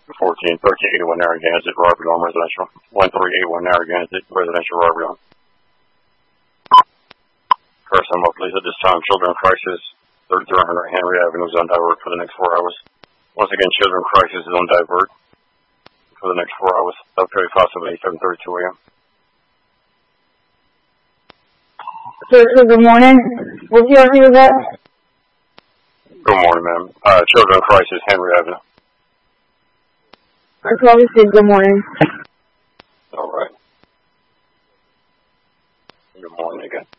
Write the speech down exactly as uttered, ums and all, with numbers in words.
fourteen thirteen eighty-one Narragansett, robbery on residential. one three eight one Narragansett, residential robbery on. First time up, please. At this time, Children in Crisis, thirty-three hundred Henry Avenue is on divert for the next four hours. Once again, Children in Crisis is on divert for the next four hours. Up period possibly seven thirty-two a.m. So, so good morning. What's your name about? Good morning, ma'am. Uh, Children in Crisis, Henry Avenue. I probably said good morning. All right. Good morning again.